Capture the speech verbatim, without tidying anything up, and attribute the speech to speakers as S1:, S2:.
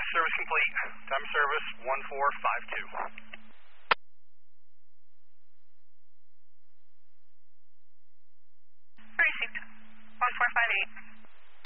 S1: service complete. Time of service one four five two.